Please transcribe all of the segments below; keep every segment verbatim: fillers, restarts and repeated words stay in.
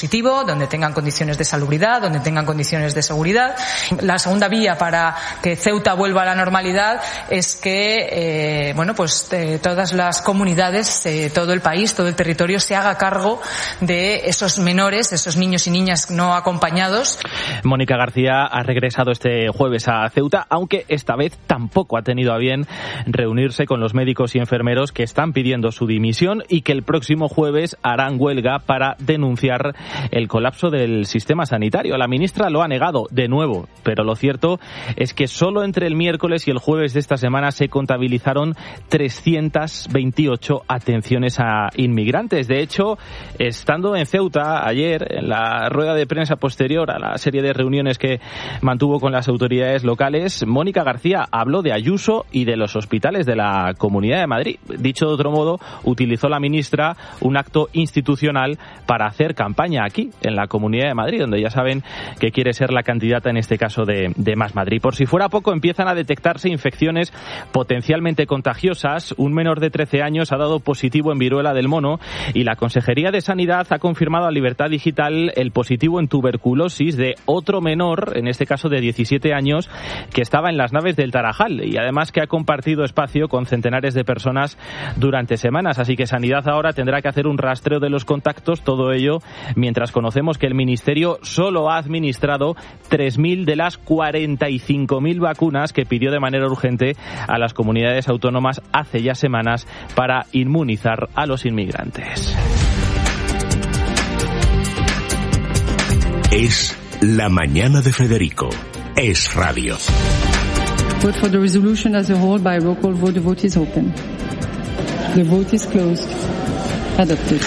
positivo, donde tengan condiciones de salubridad, donde tengan condiciones de seguridad. La segunda vía para que Ceuta vuelva a la normalidad es que, eh, bueno, pues eh, todas las comunidades, eh, todo el país, todo el territorio se haga cargo de esos menores, esos niños y niñas no acompañados. Mónica García ha regresado este jueves a Ceuta, aunque esta vez tampoco ha tenido a bien reunirse con los médicos y enfermeros que están pidiendo su dimisión y que el próximo jueves harán huelga para denunciar el colapso del sistema sanitario. La ministra lo ha negado de nuevo, pero lo cierto es que solo entre el miércoles y el jueves de esta semana se contabilizaron trescientas veintiocho atenciones a inmigrantes. De hecho, estando en Ceuta ayer, en la rueda de prensa posterior a la serie de reuniones que mantuvo con las autoridades locales, Mónica García habló de Ayuso y de los hospitales de la Comunidad de Madrid. Dicho de otro modo, utilizó la ministra un acto institucional para hacer campaña aquí, en la Comunidad de Madrid, donde ya saben que quiere ser la candidata, en este caso, de, de Más Madrid. Por si fuera poco, empiezan a detectarse infecciones potencialmente contagiosas. Un menor de trece años ha dado positivo en viruela del mono y la Consejería de Sanidad ha confirmado a Libertad Digital el positivo en tuberculosis de otro menor, en este caso de diecisiete años, que estaba en las naves del Tarajal y además que ha compartido espacio con centenares de personas durante semanas. Así que Sanidad ahora tendrá que hacer un rastreo de los contactos, todo ello mientras conocemos que el Ministerio solo ha administrado tres mil de las cuarenta y cinco mil vacunas que pidió de manera urgente a las comunidades autónomas hace ya semanas para inmunizar a los inmigrantes. Es la mañana de Federico. Es radio. Vote for the resolution as a whole by roll call vote. The vote is open. The vote is closed. Adopted.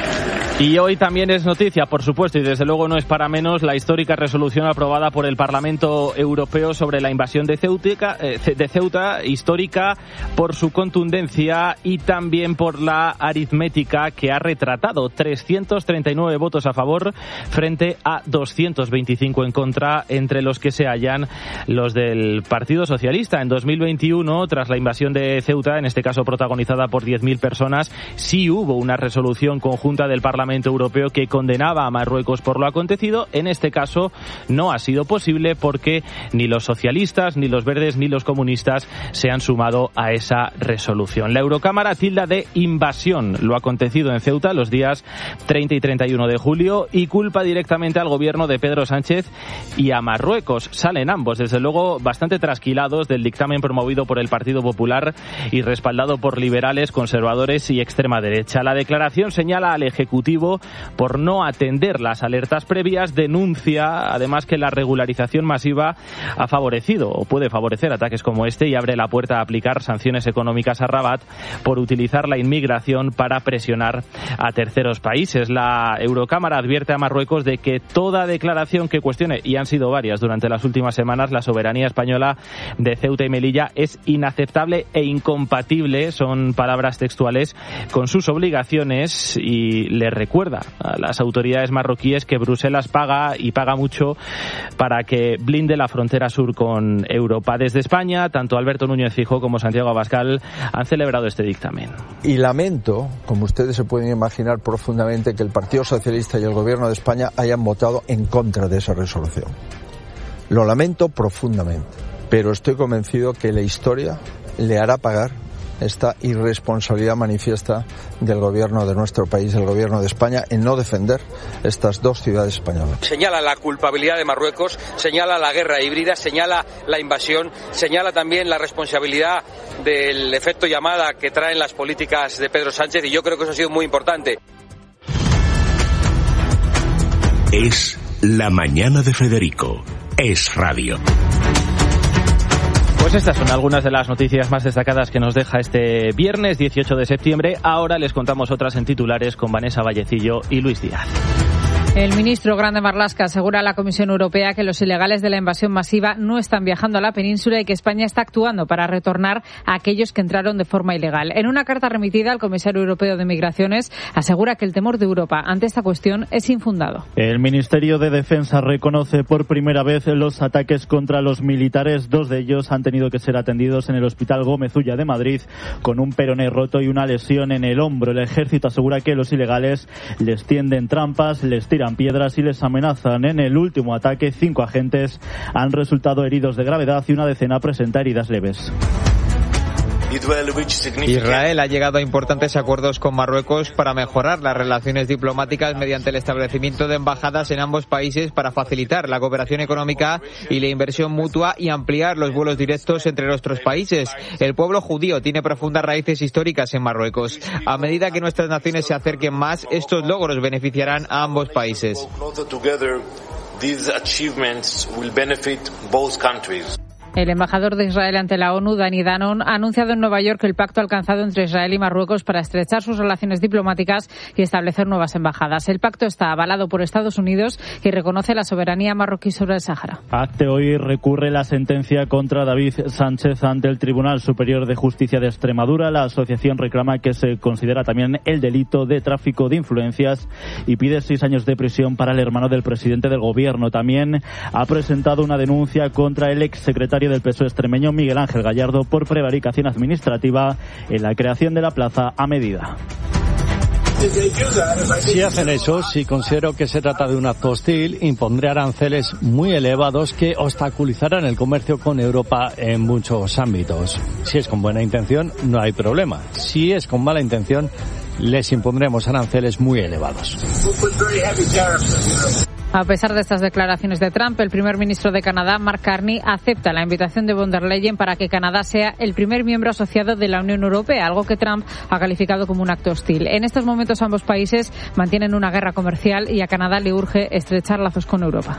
Y hoy también es noticia, por supuesto, y desde luego no es para menos, la histórica resolución aprobada por el Parlamento Europeo sobre la invasión de Ceuta, de Ceuta, histórica por su contundencia y también por la aritmética que ha retratado trescientos treinta y nueve votos a favor frente a doscientos veinticinco en contra, entre los que se hallan los del Partido Socialista. En dos mil veintiuno, tras la invasión de Ceuta, en este caso protagonizada por diez mil personas, sí hubo una resolución conjunta del Parlamento Europeo que condenaba a Marruecos por lo acontecido. En este caso no ha sido posible porque ni los socialistas, ni los verdes, ni los comunistas se han sumado a esa resolución. La Eurocámara tilda de invasión lo acontecido en Ceuta los días treinta y treinta y uno de julio y culpa directamente al gobierno de Pedro Sánchez y a Marruecos. Salen ambos, desde luego, bastante trasquilados del dictamen promovido por el Partido Popular y respaldado por liberales, conservadores y extrema derecha. La declaración señala al Ejecutivo por no atender las alertas previas, denuncia además que la regularización masiva ha favorecido o puede favorecer ataques como este y abre la puerta a aplicar sanciones económicas a Rabat por utilizar la inmigración para presionar a terceros países. La Eurocámara advierte a Marruecos de que toda declaración que cuestione, y han sido varias durante las últimas semanas, la soberanía española de Ceuta y Melilla es inaceptable e incompatible, son palabras textuales, con sus obligaciones y le recuerda a las autoridades marroquíes que Bruselas paga y paga mucho para que blinde la frontera sur con Europa. Desde España, tanto Alberto Núñez Feijóo como Santiago Abascal han celebrado este dictamen. Y lamento, como ustedes se pueden imaginar profundamente, que el Partido Socialista y el Gobierno de España hayan votado en contra de esa resolución. Lo lamento profundamente, pero estoy convencido que la historia le hará pagar esta irresponsabilidad manifiesta del gobierno de nuestro país, del gobierno de España, en no defender estas dos ciudades españolas. Señala la culpabilidad de Marruecos, señala la guerra híbrida, señala la invasión, señala también la responsabilidad del efecto llamada que traen las políticas de Pedro Sánchez, y yo creo que eso ha sido muy importante. Es la mañana de Federico. Es radio. Pues estas son algunas de las noticias más destacadas que nos deja este viernes dieciocho de septiembre. Ahora les contamos otras en titulares con Vanessa Vallecillo y Luis Díaz. El ministro Grande Marlaska asegura a la Comisión Europea que los ilegales de la invasión masiva no están viajando a la península y que España está actuando para retornar a aquellos que entraron de forma ilegal. En una carta remitida al comisario europeo de Migraciones, asegura que el temor de Europa ante esta cuestión es infundado. El Ministerio de Defensa reconoce por primera vez los ataques contra los militares. Dos de ellos han tenido que ser atendidos en el Hospital Gómez Ulla de Madrid con un peroné roto y una lesión en el hombro. El ejército asegura que los ilegales les tienden trampas, les tiran tiran piedras y les amenazan. En el último ataque, cinco agentes han resultado heridos de gravedad y una decena presenta heridas leves. Israel ha llegado a importantes acuerdos con Marruecos para mejorar las relaciones diplomáticas mediante el establecimiento de embajadas en ambos países para facilitar la cooperación económica y la inversión mutua y ampliar los vuelos directos entre nuestros países. El pueblo judío tiene profundas raíces históricas en Marruecos. A medida que nuestras naciones se acerquen más, estos logros beneficiarán a ambos países. El embajador de Israel ante la ONU, Dani Danon, ha anunciado en Nueva York el pacto alcanzado entre Israel y Marruecos para estrechar sus relaciones diplomáticas y establecer nuevas embajadas. El pacto está avalado por Estados Unidos y reconoce la soberanía marroquí sobre el Sáhara. Acte hoy recurre la sentencia contra David Sánchez ante el Tribunal Superior de Justicia de Extremadura. La asociación reclama que se considera también el delito de tráfico de influencias y pide seis años de prisión para el hermano del presidente del gobierno. También ha presentado una denuncia contra el exsecretario del P S O E extremeño Miguel Ángel Gallardo por prevaricación administrativa en la creación de la plaza a medida. Si hacen eso, si considero que se trata de un acto hostil, impondré aranceles muy elevados que obstaculizarán el comercio con Europa en muchos ámbitos. Si es con buena intención, no hay problema. Si es con mala intención, les impondremos aranceles muy elevados. A pesar de estas declaraciones de Trump, el primer ministro de Canadá, Mark Carney, acepta la invitación de von der Leyen para que Canadá sea el primer miembro asociado de la Unión Europea, algo que Trump ha calificado como un acto hostil. En estos momentos ambos países mantienen una guerra comercial y a Canadá le urge estrechar lazos con Europa.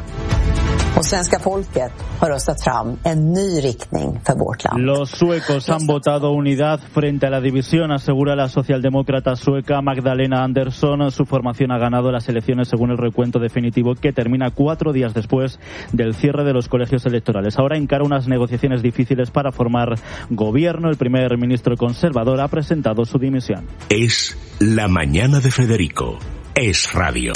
Los suecos han votado unidad frente a la división, asegura la socialdemócrata sueca Magdalena Andersson. Su formación ha ganado las elecciones según el recuento definitivo que termina cuatro días después del cierre de los colegios electorales. Ahora encara unas negociaciones difíciles para formar gobierno. El primer ministro conservador ha presentado su dimisión. Es la mañana de Federico. Es radio.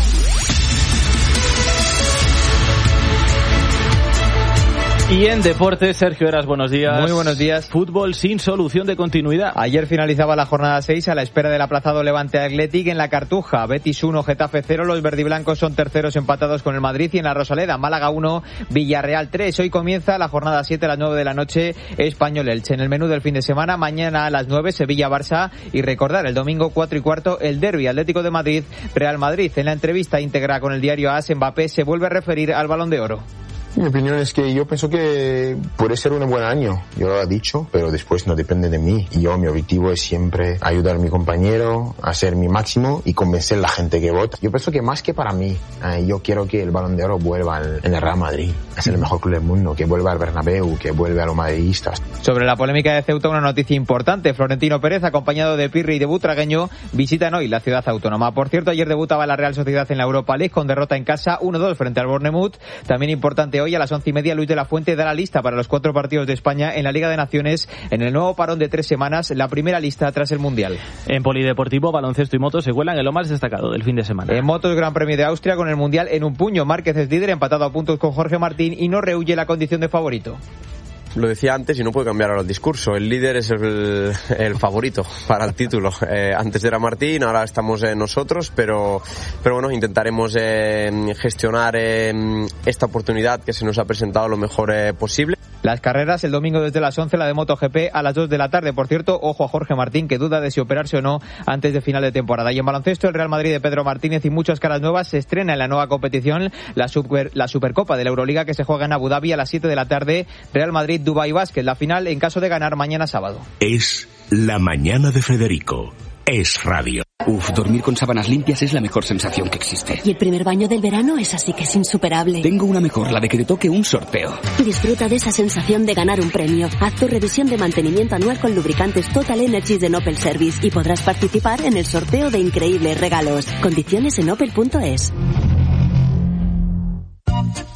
Y en deportes, Sergio Heras, buenos días. Muy buenos días. Fútbol sin solución de continuidad. Ayer finalizaba la jornada seis a la espera del aplazado Levante Athletic en la Cartuja. Betis uno, Getafe cero. Los verdiblancos son terceros empatados con el Madrid y en la Rosaleda. Málaga uno, Villarreal tres. Hoy comienza la jornada siete a las nueve de la noche. Español Elche. En el menú del fin de semana, mañana a las nueve, Sevilla-Barça. Y recordar, el domingo cuatro y cuarto, el derbi Atlético de Madrid, Real Madrid. En la entrevista íntegra con el diario A S, Mbappé se vuelve a referir al Balón de Oro. Mi opinión es que yo pienso que puede ser un buen año, yo lo he dicho, pero después no depende de mí. Y yo, mi objetivo es siempre ayudar a mi compañero, hacer mi máximo y convencer a la gente que vota. Yo pienso que más que para mí, eh, yo quiero que el Balón de Oro vuelva al, en el Real Madrid, a ser el mejor club del mundo, que vuelva al Bernabéu, que vuelva a los madridistas. Sobre la polémica de Ceuta, una noticia importante. Florentino Pérez, acompañado de Pirri y de Butragueño, visitan hoy la ciudad autónoma. Por cierto, ayer debutaba la Real Sociedad en la Europa League con derrota en casa uno dos frente al Bournemouth. También importante hoy a las once y media, Luis de la Fuente da la lista para los cuatro partidos de España en la Liga de Naciones en el nuevo parón de tres semanas, la primera lista tras el Mundial. En polideportivo, baloncesto y motos se cuelan en lo más destacado del fin de semana. En motos, Gran Premio de Austria con el Mundial en un puño. Márquez es líder, empatado a puntos con Jorge Martín y no rehuye la condición de favorito. Lo decía antes y no puede cambiar ahora el discurso. El líder es el, el favorito para el título. Eh, antes era Martín, ahora estamos eh, nosotros, pero, pero bueno, intentaremos eh, gestionar eh, esta oportunidad que se nos ha presentado lo mejor eh, posible. Las carreras el domingo desde las once, la de MotoGP a las dos de la tarde. Por cierto, ojo a Jorge Martín, que duda de si operarse o no antes de final de temporada. Y en baloncesto, el Real Madrid de Pedro Martínez y muchas caras nuevas se estrena en la nueva competición, la, super, la Supercopa de la Euroliga, que se juega en Abu Dhabi a las siete de la tarde. Real Madrid Dubai Basket, la final en caso de ganar mañana sábado. Es la mañana de Federico. Es radio. Uf, dormir con sábanas limpias es la mejor sensación que existe. Y el primer baño del verano es así que es insuperable. Tengo una mejor, la de que te toque un sorteo. Disfruta de esa sensación de ganar un premio. Haz tu revisión de mantenimiento anual con lubricantes Total Energies de Opel Service y podrás participar en el sorteo de increíbles regalos. Condiciones en opel punto es.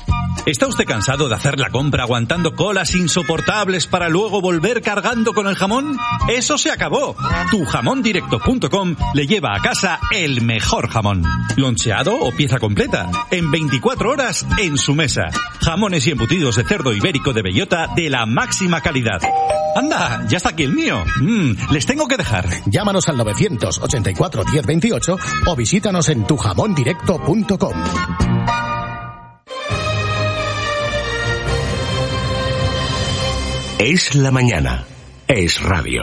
¿Está usted cansado de hacer la compra aguantando colas insoportables para luego volver cargando con el jamón? ¡Eso se acabó! tu jamón directo punto com le lleva a casa el mejor jamón. Loncheado o pieza completa. En veinticuatro horas en su mesa. Jamones y embutidos de cerdo ibérico de bellota de la máxima calidad. ¡Anda! ¡Ya está aquí el mío! Mm, les tengo que dejar. Llámanos al novecientos ochenta y cuatro diez veintiocho o visítanos en tu jamón directo punto com. Es la mañana. Es radio.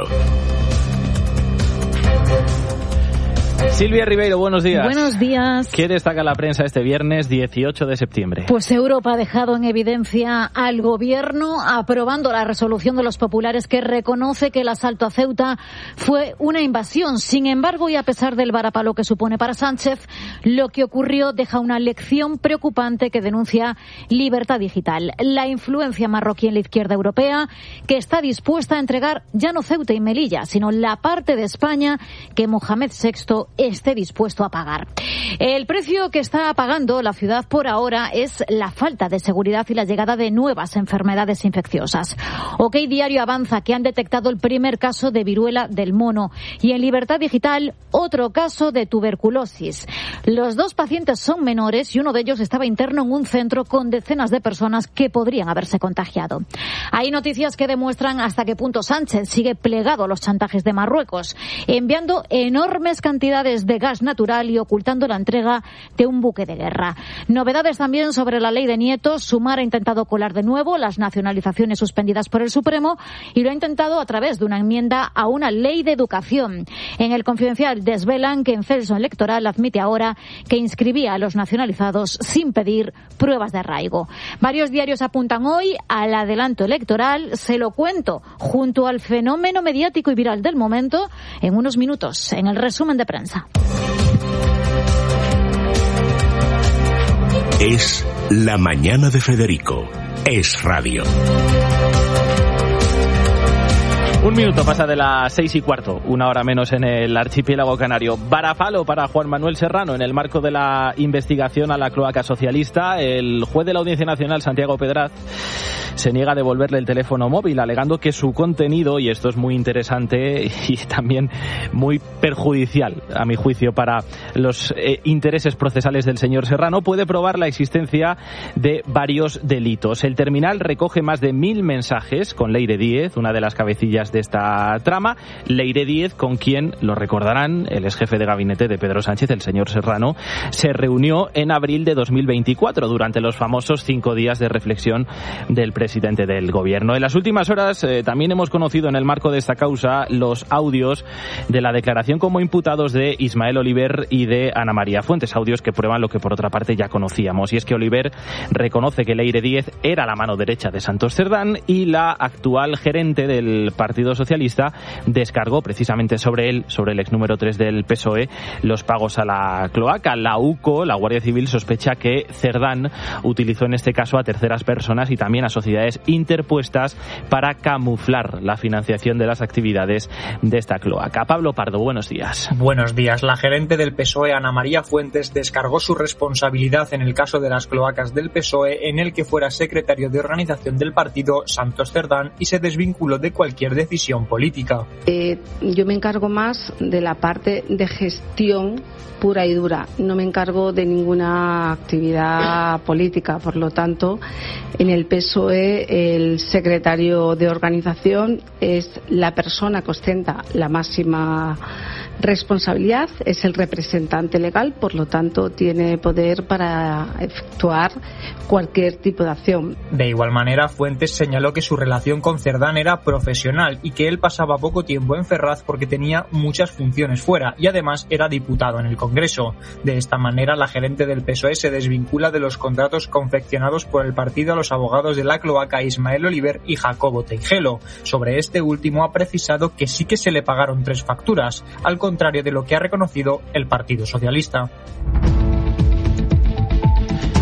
Silvia Ribeiro, buenos días. Buenos días. ¿Qué destaca la prensa este viernes dieciocho de septiembre? Pues Europa ha dejado en evidencia al gobierno aprobando la resolución de los populares que reconoce que el asalto a Ceuta fue una invasión. Sin embargo, y a pesar del varapalo que supone para Sánchez, lo que ocurrió deja una lección preocupante que denuncia Libertad Digital. La influencia marroquí en la izquierda europea, que está dispuesta a entregar ya no Ceuta y Melilla, sino la parte de España que Mohamed sexto esté dispuesto a pagar. El precio que está pagando la ciudad por ahora es la falta de seguridad y la llegada de nuevas enfermedades infecciosas. OK Diario avanza que han detectado el primer caso de viruela del mono y en Libertad Digital otro caso de tuberculosis. Los dos pacientes son menores y uno de ellos estaba interno en un centro con decenas de personas que podrían haberse contagiado. Hay noticias que demuestran hasta qué punto Sánchez sigue plegado a los chantajes de Marruecos, enviando enormes cantidades de gas natural y ocultando la entrega de un buque de guerra. Novedades también sobre la ley de nietos. Sumar ha intentado colar de nuevo las nacionalizaciones suspendidas por el Supremo y lo ha intentado a través de una enmienda a una ley de educación. En El Confidencial desvelan que en censo electoral admite ahora que inscribía a los nacionalizados sin pedir pruebas de arraigo. Varios diarios apuntan hoy al adelanto electoral. Se lo cuento junto al fenómeno mediático y viral del momento en unos minutos en el resumen de prensa. Es la mañana de Federico. Es radio. Un minuto pasa de las seis y cuarto, una hora menos en el archipiélago canario. Varapalo para Juan Manuel Serrano en el marco de la investigación a la cloaca socialista. El juez de la Audiencia Nacional, Santiago Pedraz, se niega a devolverle el teléfono móvil, alegando que su contenido, y esto es muy interesante y también muy perjudicial, a mi juicio, para los eh, intereses procesales del señor Serrano, puede probar la existencia de varios delitos. El terminal recoge más de mil mensajes con Leire Díez, una de las cabecillas de esta trama. Leire Díez, con quien, lo recordarán, el ex jefe de gabinete de Pedro Sánchez, el señor Serrano, se reunió en abril de dos mil veinticuatro durante los famosos cinco días de reflexión del presidente del gobierno. En las últimas horas eh, también hemos conocido en el marco de esta causa los audios de la declaración como imputados de Ismael Oliver y de Ana María Fuentes, audios que prueban lo que por otra parte ya conocíamos, y es que Oliver reconoce que Leire Díez era la mano derecha de Santos Cerdán y la actual gerente del Partido Socialista descargó precisamente sobre él, sobre el ex número tres del P S O E, los pagos a la cloaca. La UCO, la Guardia Civil, sospecha que Cerdán utilizó en este caso a terceras personas y también a sociedades interpuestas para camuflar la financiación de las actividades de esta cloaca. Pablo Pardo, buenos días. Buenos días. La gerente del P S O E, Ana María Fuentes, descargó su responsabilidad en el caso de las cloacas del P S O E, en el que fuera secretario de organización del partido Santos Cerdán, y se desvinculó de cualquier decisión política. Eh, yo me encargo más de la parte de gestión pura y dura. No me encargo de ninguna actividad política. Por lo tanto, en el P S O E el secretario de organización es la persona que ostenta la máxima responsabilidad, es el representante legal, por lo tanto tiene poder para efectuar cualquier tipo de acción. De igual manera, Fuentes señaló que su relación con Cerdán era profesional y que él pasaba poco tiempo en Ferraz porque tenía muchas funciones fuera y además era diputado en el Congreso. De esta manera, la gerente del P S O E se desvincula de los contratos confeccionados por el partido a los abogados de la cloaca Ismael Oliver y Jacobo Teijelo. Sobre este último ha precisado que sí que se le pagaron tres facturas, al contrario de lo que ha reconocido el Partido Socialista.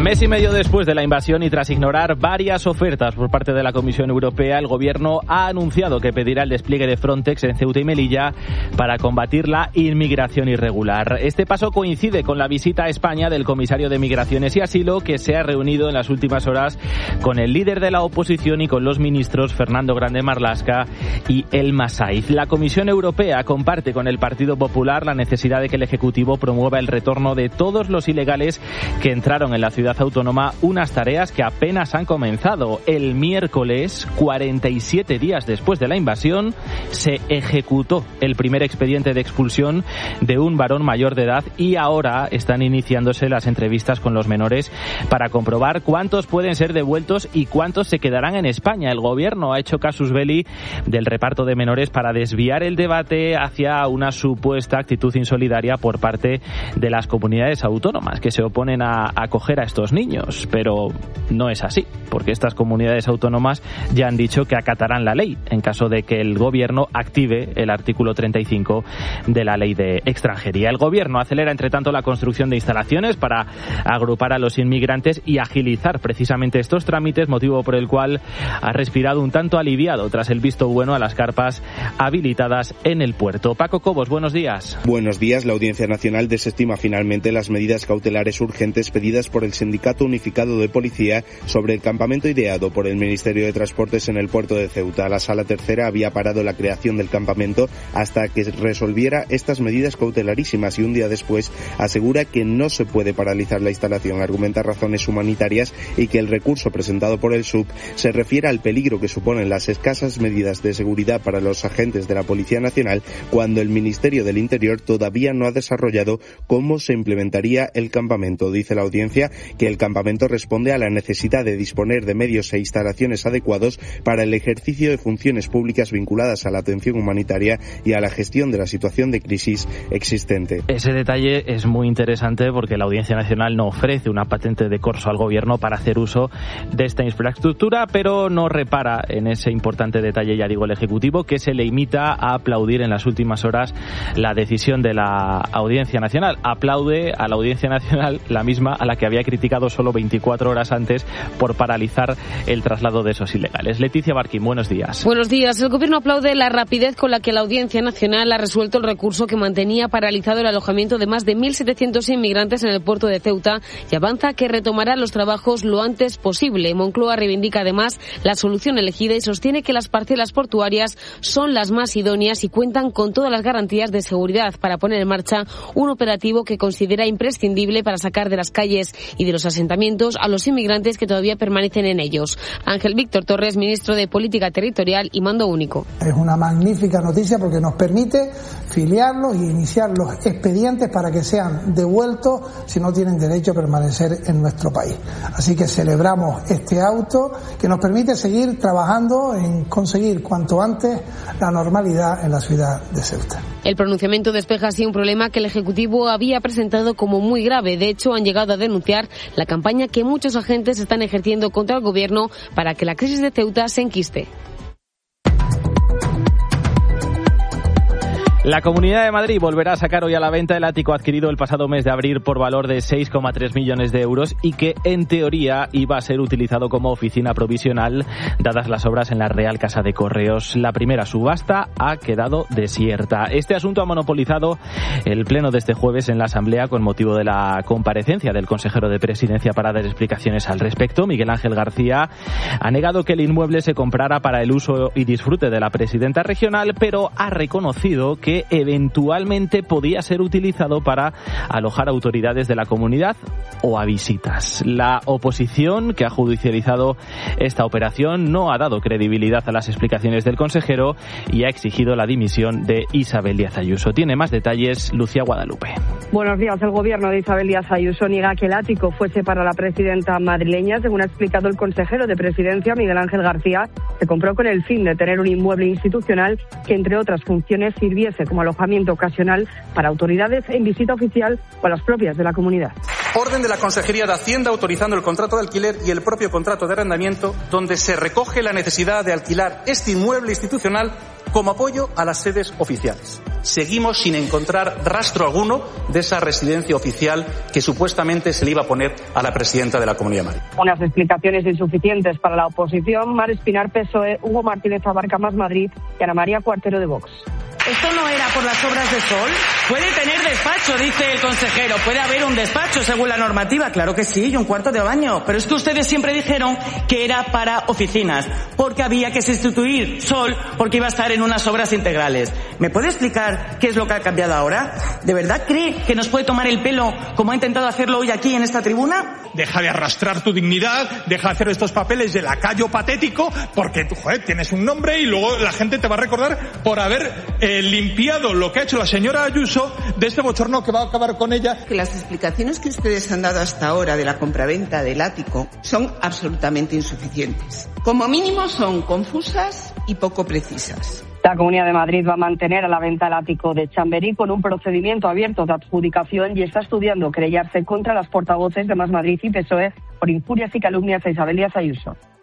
Mes y medio después de la invasión y tras ignorar varias ofertas por parte de la Comisión Europea, el Gobierno ha anunciado que pedirá el despliegue de Frontex en Ceuta y Melilla para combatir la inmigración irregular. Este paso coincide con la visita a España del comisario de Migraciones y Asilo, que se ha reunido en las últimas horas con el líder de la oposición y con los ministros Fernando Grande Marlaska y Elma Saiz. La Comisión Europea comparte con el Partido Popular la necesidad de que el Ejecutivo promueva el retorno de todos los ilegales que entraron en la ciudad autónoma, unas tareas que apenas han comenzado. El miércoles, cuarenta y siete días después de la invasión, se ejecutó el primer expediente de expulsión de un varón mayor de edad y ahora están iniciándose las entrevistas con los menores para comprobar cuántos pueden ser devueltos y cuántos se quedarán en España. El Gobierno ha hecho casus belli del reparto de menores para desviar el debate hacia una supuesta actitud insolidaria por parte de las comunidades autónomas que se oponen a acoger a estos niños, pero no es así, porque estas comunidades autónomas ya han dicho que acatarán la ley en caso de que el Gobierno active el artículo treinta y cinco de la Ley de Extranjería. El Gobierno acelera, entre tanto, la construcción de instalaciones para agrupar a los inmigrantes y agilizar precisamente estos trámites, motivo por el cual ha respirado un tanto aliviado tras el visto bueno a las carpas habilitadas en el puerto. Paco Cobos, buenos días. Buenos días. La Audiencia Nacional desestima finalmente las medidas cautelares urgentes pedidas por el Sindicato Unificado de Policía sobre el campamento ideado por el Ministerio de Transportes en el puerto de Ceuta. La Sala Tercera había parado la creación del campamento hasta que resolviera estas medidas cautelarísimas y un día después asegura que no se puede paralizar la instalación, argumenta razones humanitarias y que el recurso presentado por el S U P se refiere al peligro que suponen las escasas medidas de seguridad para los agentes de la Policía Nacional cuando el Ministerio del Interior todavía no ha desarrollado cómo se implementaría el campamento. Dice la audiencia que el campamento responde a la necesidad de disponer de medios e instalaciones adecuados para el ejercicio de funciones públicas vinculadas a la atención humanitaria y a la gestión de la situación de crisis existente. Ese detalle es muy interesante porque la Audiencia Nacional no ofrece una patente de corso al Gobierno para hacer uso de esta infraestructura, pero no repara en ese importante detalle, ya digo, el Ejecutivo, que se limita a aplaudir en las últimas horas la decisión de la Audiencia Nacional. Aplaude a la Audiencia Nacional la misma a la que había criticado solo veinticuatro horas antes por paralizar el traslado de esos ilegales. Leticia Barquín, buenos días. Buenos días. El Gobierno aplaude la rapidez con la que la Audiencia Nacional ha resuelto el recurso que mantenía paralizado el alojamiento de más de mil setecientos inmigrantes en el puerto de Ceuta y avanza que retomará los trabajos lo antes posible. Moncloa reivindica además la solución elegida y sostiene que las parcelas portuarias son las más idóneas y cuentan con todas las garantías de seguridad para poner en marcha un operativo que considera imprescindible para sacar de las calles y de los asentamientos a los inmigrantes que todavía permanecen en ellos. Ángel Víctor Torres, ministro de Política Territorial y Mando Único. Es una magnífica noticia porque nos permite filiarlos y iniciar los expedientes para que sean devueltos si no tienen derecho a permanecer en nuestro país. Así que celebramos este auto que nos permite seguir trabajando en conseguir cuanto antes la normalidad en la ciudad de Ceuta. El pronunciamiento despeja así un problema que el Ejecutivo había presentado como muy grave. De hecho, han llegado a denunciar la campaña que muchos agentes están ejerciendo contra el Gobierno para que la crisis de Ceuta se enquiste. La Comunidad de Madrid volverá a sacar hoy a la venta el ático adquirido el pasado mes de abril por valor de seis coma tres millones de euros y que, en teoría, iba a ser utilizado como oficina provisional, dadas las obras en la Real Casa de Correos. La primera subasta ha quedado desierta. Este asunto ha monopolizado el pleno de este jueves en la Asamblea con motivo de la comparecencia del consejero de Presidencia para dar explicaciones al respecto. Miguel Ángel García ha negado que el inmueble se comprara para el uso y disfrute de la presidenta regional, pero ha reconocido que que eventualmente podía ser utilizado para alojar autoridades de la comunidad o a visitas. La oposición, que ha judicializado esta operación, no ha dado credibilidad a las explicaciones del consejero y ha exigido la dimisión de Isabel Díaz Ayuso. Tiene más detalles Lucía Guadalupe. Buenos días. El gobierno de Isabel Díaz Ayuso niega que el ático fuese para la presidenta madrileña. Según ha explicado el consejero de Presidencia, Miguel Ángel García, se compró con el fin de tener un inmueble institucional que, entre otras funciones, sirviese como alojamiento ocasional para autoridades en visita oficial o las propias de la comunidad. Orden de la Consejería de Hacienda autorizando el contrato de alquiler y el propio contrato de arrendamiento, donde se recoge la necesidad de alquilar este inmueble institucional como apoyo a las sedes oficiales. Seguimos sin encontrar rastro alguno de esa residencia oficial que supuestamente se le iba a poner a la presidenta de la Comunidad de Madrid. Unas explicaciones insuficientes para la oposición. Mar Espinar, P S O E, Hugo Martínez Abarca, Más Madrid y Ana María Cuartero de Vox. ¿Esto no era por las obras de Sol? Puede tener despacho, dice el consejero. Puede haber un despacho según la normativa. Claro que sí, y un cuarto de baño. Pero es que ustedes siempre dijeron que era para oficinas, porque había que sustituir Sol, porque iba a estar en unas obras integrales. ¿Me puede explicar qué es lo que ha cambiado ahora? ¿De verdad cree que nos puede tomar el pelo como ha intentado hacerlo hoy aquí en esta tribuna? Deja de arrastrar tu dignidad, deja de hacer estos papeles de lacayo patético, porque tú, joder, tienes un nombre y luego la gente te va a recordar por haber eh, limpiado lo que ha hecho la señora Ayuso de este bochorno que va a acabar con ella. Que las explicaciones que ustedes han dado hasta ahora de la compraventa del ático son absolutamente insuficientes. Como mínimo son confusas y poco precisas. La Comunidad de Madrid va a mantener a la venta el ático de Chamberí con un procedimiento abierto de adjudicación y está estudiando querellarse contra las portavoces de Más Madrid y P S O E por injurias y calumnias a Isabel Díaz Ayuso.